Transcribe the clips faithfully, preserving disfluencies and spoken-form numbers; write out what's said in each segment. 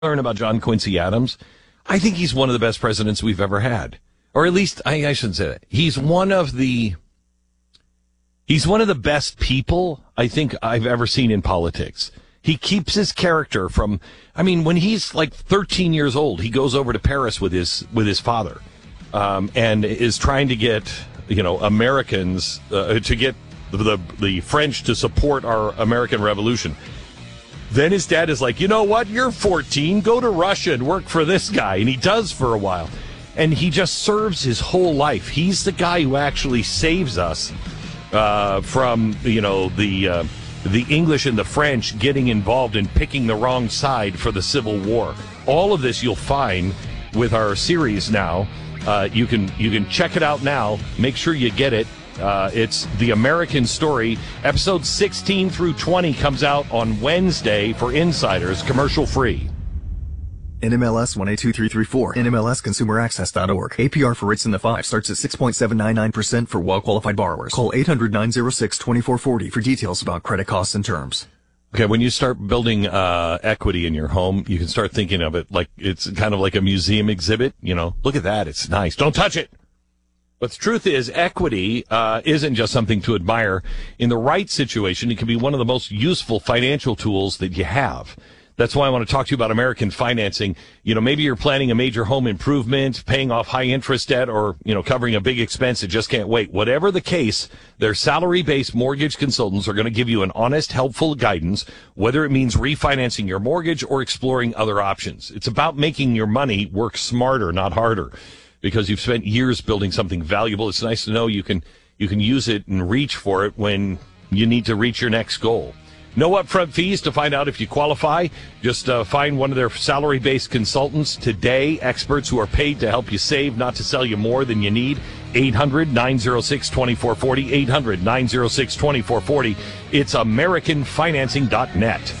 learn about John Quincy Adams, I think he's one of the best presidents we've ever had. Or at least, I, I shouldn't say that. He's one of the, he's one of the best people I think I've ever seen in politics. He keeps his character from, I mean, when he's like thirteen years old, he goes over to Paris with his, with his father, um, and is trying to get, you know, Americans, uh, to get the, the French to support our American Revolution. Then his dad is like, you know what? You're fourteen. Go to Russia and work for this guy. And he does for a while. And he just serves his whole life. He's the guy who actually saves us uh, from, you know, the uh, the English and the French getting involved in picking the wrong side for the Civil War. All of this you'll find with our series now. Uh, you can you can check it out now. Make sure you get it. Uh, it's The American Story. Episode sixteen through twenty comes out on Wednesday for insiders, commercial free. N M L S one eight two three three four, N M L S consumer access dot org. A P R for rates in the five starts at six point seven nine nine percent for well-qualified borrowers. Call eight hundred nine oh six two four four oh for details about credit costs and terms. Okay, when you start building uh, equity in your home, you can start thinking of it like it's kind of like a museum exhibit. You know, look at that. It's nice. Don't touch it. But the truth is, equity uh, isn't just something to admire. In the right situation, it can be one of the most useful financial tools that you have. That's why I want to talk to you about American financing. You know, maybe you're planning a major home improvement, paying off high interest debt, or, you know, covering a big expense that just can't wait. Whatever the case, their salary-based mortgage consultants are going to give you an honest, helpful guidance, whether it means refinancing your mortgage or exploring other options. It's about making your money work smarter, not harder. Because you've spent years building something valuable. It's nice to know you can you can use it and reach for it when you need to reach your next goal. No upfront fees to find out if you qualify. Just uh, find one of their salary-based consultants today, experts who are paid to help you save, not to sell you more than you need. eight hundred nine oh six two four four oh, eight hundred nine oh six two four four oh. It's american financing dot net.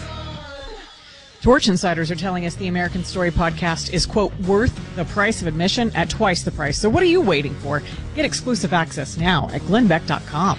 Torch insiders are telling us the American Story podcast is, quote, worth the price of admission at twice the price. So what are you waiting for? Get exclusive access now at glenn beck dot com.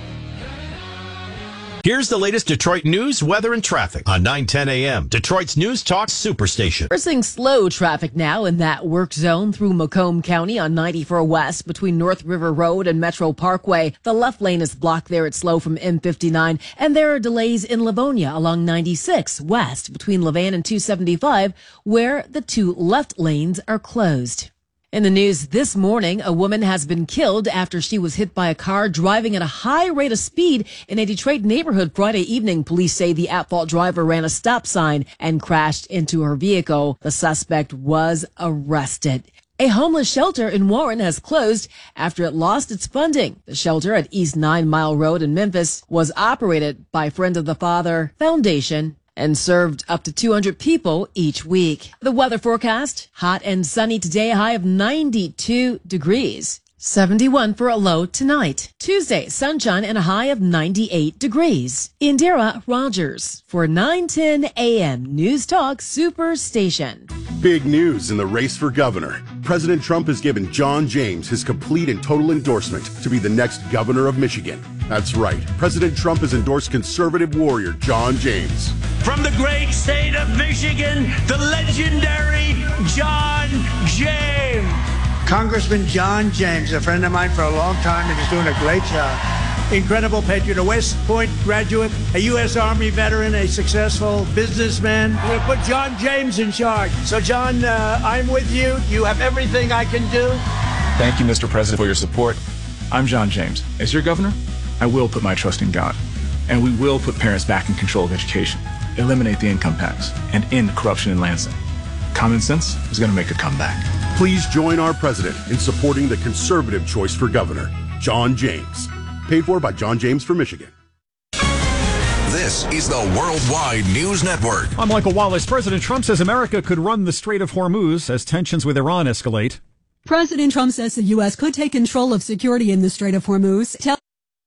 Here's the latest Detroit news, weather, and traffic on nine ten a.m. Detroit's News Talk Superstation. We're seeing slow traffic now in that work zone through Macomb County on ninety-four West between North River Road and Metro Parkway. The left lane is blocked there. It's slow from M fifty-nine. And there are delays in Livonia along ninety-six West between Levan and two seventy-five, where the two left lanes are closed. In the news this morning, a woman has been killed after she was hit by a car driving at a high rate of speed in a Detroit neighborhood Friday evening. Police say the at-fault driver ran a stop sign and crashed into her vehicle. The suspect was arrested. A homeless shelter in Warren has closed after it lost its funding. The shelter at East Nine Mile Road in Memphis was operated by Friend of the Father Foundation and served up to two hundred people each week. The weather forecast, hot and sunny today, a high of ninety-two degrees. seventy-one for a low tonight. Tuesday, sunshine and a high of ninety-eight degrees. Indira Rogers for nine ten a.m. News Talk Superstation. Big news in the race for governor. President Trump has given John James his complete and total endorsement to be the next governor of Michigan. That's right. President Trump has endorsed conservative warrior John James. From the great state of Michigan, the legendary John James. Congressman John James, a friend of mine for a long time, and he's doing a great job. Incredible patriot, a West Point graduate, a U S Army veteran, a successful businessman. We're going to put John James in charge. So, John, uh, I'm with you. You have everything I can do. Thank you, Mister President, for your support. I'm John James. As your governor, I will put my trust in God. And we will put parents back in control of education, eliminate the income tax, and end corruption in Lansing. Common sense is going to make a comeback. Please join our president in supporting the conservative choice for governor, John James. Paid for by John James for Michigan. This is the Worldwide News Network. I'm Michael Wallace. President Trump says America could run the Strait of Hormuz as tensions with Iran escalate. President Trump says the U S could take control of security in the Strait of Hormuz. Tell-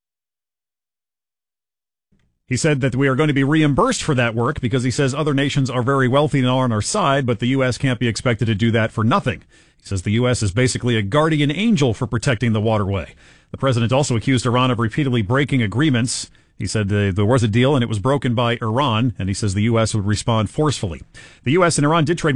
He said that we are going to be reimbursed for that work because he says other nations are very wealthy and are on our side, but the U S can't be expected to do that for nothing. He says the U S is basically a guardian angel for protecting the waterway. The president also accused Iran of repeatedly breaking agreements He said uh, there was a deal and it was broken by Iran, and he says the U S would respond forcefully. The U S and Iran did trade